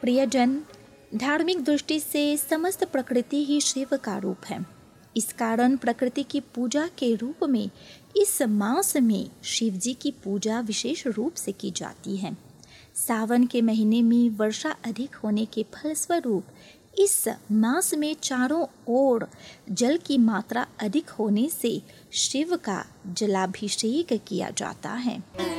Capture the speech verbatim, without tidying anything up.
प्रियजन, धार्मिक दृष्टि से समस्त प्रकृति ही शिव का रूप है। इस कारण प्रकृति की पूजा के रूप में इस मास में शिव जी की पूजा विशेष रूप से की जाती है। सावन के महीने में वर्षा अधिक होने के फलस्वरूप इस मास में चारों ओर जल की मात्रा अधिक होने से शिव का जलाभिषेक किया जाता है।